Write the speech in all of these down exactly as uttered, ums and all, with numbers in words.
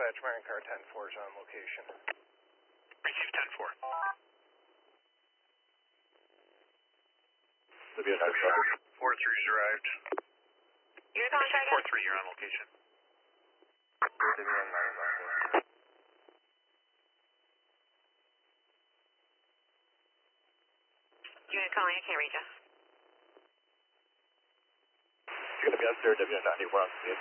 dispatch, Marine Car ten four is on location. Receive ten four. four three's arrived. You're calling try four again? three, you're on location. Unit calling, I can't reach you. You're going to be on third W ninety-four on scene.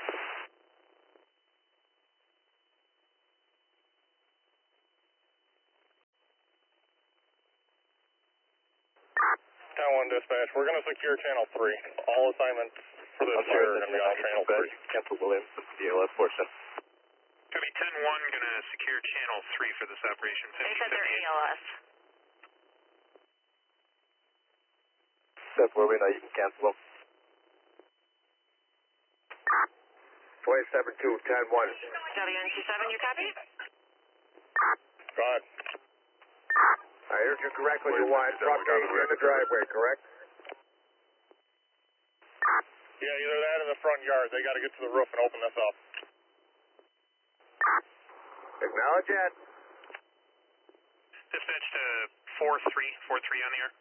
ten one dispatch, we're going to secure channel three. All assignments for this year are going to be on channel three. Cancel Williams, D L S portion. Copy ten one, gonna secure channel three for this operation. They said they're A L S. That's where we know you can cancel them. twenty-seven two, ten one. W N C seven, you copy? Go ahead. I heard you correctly. You want truck in the driveway, correct? Yeah, either that or the front yard. They got to get to the roof and open this up. Acknowledge that. Dispatch to four three, four three on the air.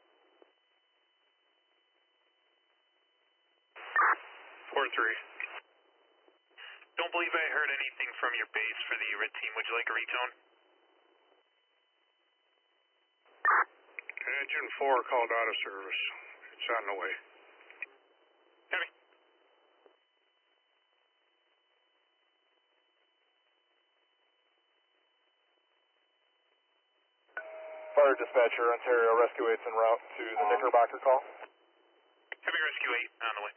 four three. Don't believe I heard anything from your base for the red team. Would you like a retone? Engine four called out of service. It's on the way. Copy. Fire dispatcher, Ontario Rescue eight's en route to the Knickerbocker call. Heavy Rescue eight on the way.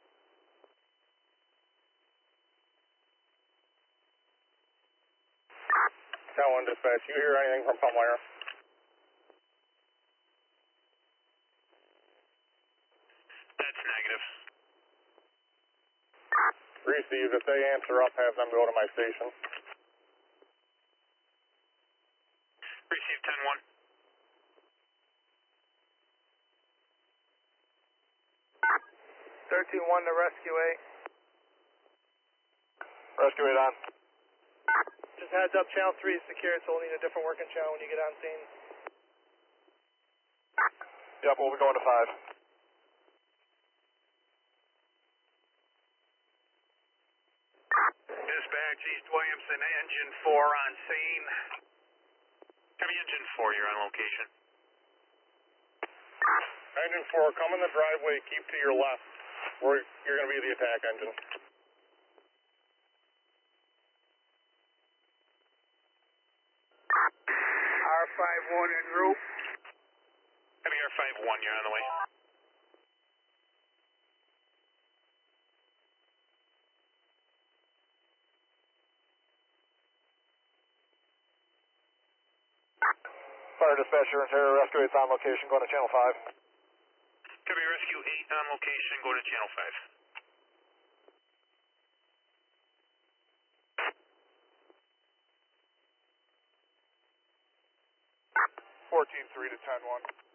ten one dispatch, you hear anything from Palmyra? That's negative. Receive. If they answer up, have them go to my station. Receive ten one. thirteen one to Rescue eight. Rescue eight on. Just heads up, channel three is secured, so we'll need a different working channel when you get on scene. Yep, we'll be going to five. Dispatch, East Williamson, engine four on scene. Heavy engine four, you're on location. Engine four, come in the driveway, keep to your left. Where you're going to be the attack engine. R five one en route. Heavy R five one, you're on the way. Fire dispatcher, Ontario Rescue eight's on location, going to channel five. Heavy Rescue eight on location, go to channel five. fourteen three to ten one.